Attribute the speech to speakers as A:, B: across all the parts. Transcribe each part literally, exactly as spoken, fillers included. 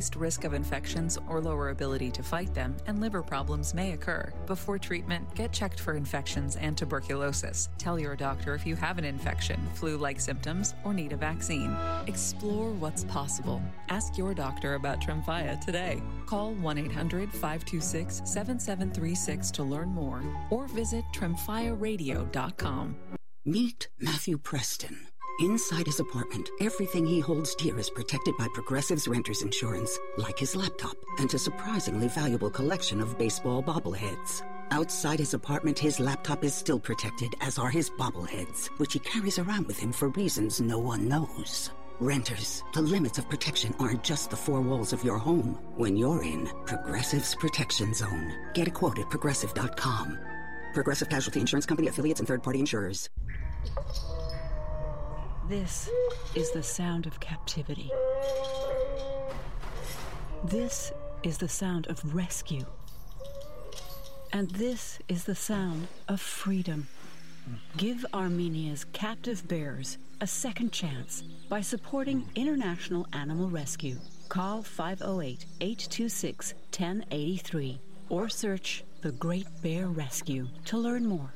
A: increased risk of infections or lower ability to fight them, and liver problems may occur. Before treatment, get checked for infections and tuberculosis. Tell your doctor if you have an infection, flu-like symptoms, or need a vaccine. Explore what's possible. Ask your doctor about Tremfya today. Call one eight hundred, five two six, seven seven three six to learn more, or visit tremfya radio dot com.
B: Meet Matthew Preston. Inside his apartment, everything he holds dear is protected by Progressive's Renter's Insurance, like his laptop and a surprisingly valuable collection of baseball bobbleheads. Outside his apartment, his laptop is still protected, as are his bobbleheads, which he carries around with him for reasons no one knows. Renters, the limits of protection aren't just the four walls of your home. When you're in Progressive's Protection Zone, get a quote at progressive dot com. Progressive Casualty Insurance Company, affiliates, and third-party insurers.
C: This is the sound of captivity. This is the sound of rescue. And this is the sound of freedom. Give Armenia's captive bears a second chance by supporting International Animal Rescue. Call five oh eight, eight two six, one oh eight three or search The Great Bear Rescue to learn more.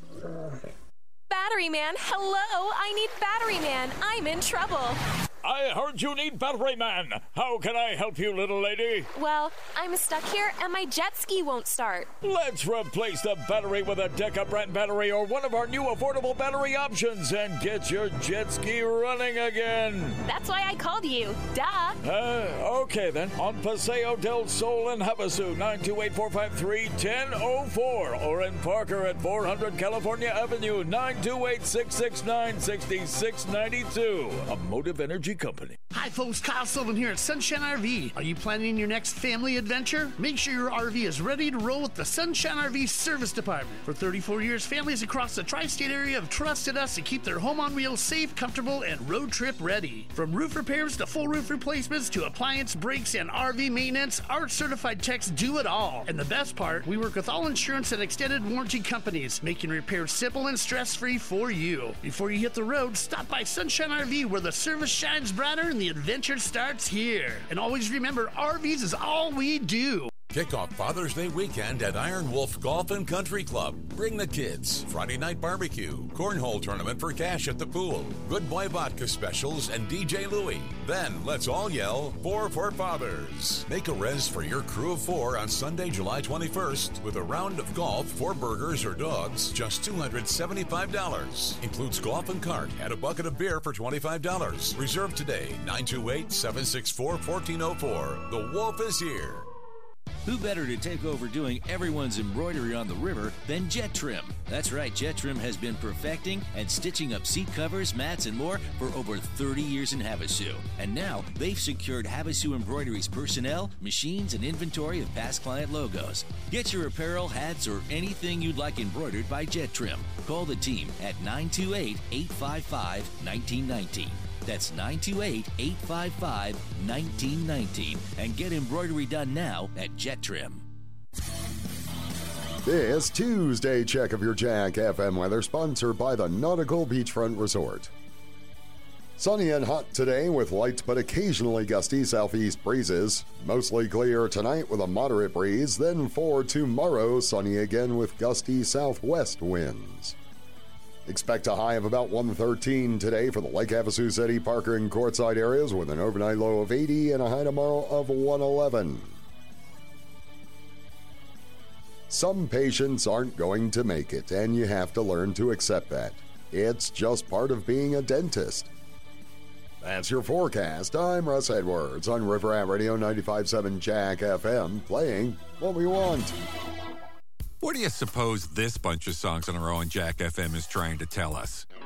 D: Battery Man, hello! I need Battery Man. I'm in trouble.
E: I heard you need Battery Man. How can I help you, little lady?
D: Well, I'm stuck here and my jet ski won't start.
E: Let's replace the battery with a Deca brand battery or one of our new affordable battery options and get your jet ski running again.
D: That's why I called you. Duh.
E: Uh, okay then. On Paseo del Sol in Havasu, nine two eight, four five three, one zero zero four. Or in Parker at four hundred California Avenue, nine two eight, six six nine, six six nine two. A Motive Energy Company.
F: Hi folks, Kyle Sullivan here at Sunshine R V. Are you planning your next family adventure? Make sure your R V is ready to roll with the Sunshine R V Service Department. For thirty-four years, families across the tri-state area have trusted us to keep their home on wheels safe, comfortable, and road trip ready. From roof repairs to full roof replacements to appliance brakes and R V maintenance, our certified techs do it all. And the best part, we work with all insurance and extended warranty companies, making repairs simple and stress-free for you. Before you hit the road, stop by Sunshine R V, where the service shines brighter and the adventure starts here. And always remember, R Vs is all we do.
G: Kick off Father's Day weekend at Iron Wolf Golf and Country Club. Bring the kids. Friday night barbecue, cornhole tournament for cash at the pool, Good Boy vodka specials, and D J Louie. Then let's all yell, Four for Fathers. Make a res for your crew of four on Sunday, July twenty-first with a round of golf, four burgers or dogs, just two hundred seventy-five dollars. Includes golf and cart and a bucket of beer for twenty-five dollars. Reserve today, nine two eight, seven six four, one four zero four. The Wolf is here.
H: Who better to take over doing everyone's embroidery on the river than Jet Trim? That's right, Jet Trim has been perfecting and stitching up seat covers, mats, and more for over thirty years in Havasu. And now they've secured Havasu Embroidery's personnel, machines, and inventory of past client logos. Get your apparel, hats, or anything you'd like embroidered by Jet Trim. Call the team at nine two eight, eight five five, one nine one nine. That's nine two eight, eight five five, one nine one nine. And get embroidery done now at Jet Trim.
I: This Tuesday check of your Jack F M weather sponsored by the Nautical Beachfront Resort. Sunny and hot today with light but occasionally gusty southeast breezes. Mostly clear tonight with a moderate breeze. Then for tomorrow, sunny again with gusty southwest winds. Expect a high of about one thirteen today for the Lake Havasu City, Parker, and Quartzsite areas with an overnight low of eighty and a high tomorrow of one eleven. Some patients aren't going to make it, and you have to learn to accept that. It's just part of being a dentist. That's your forecast. I'm Russ Edwards on River Rat Radio ninety-five point seven Jack F M, playing what we want.
J: What do you suppose this bunch of songs on our own Jack F M is trying to tell us?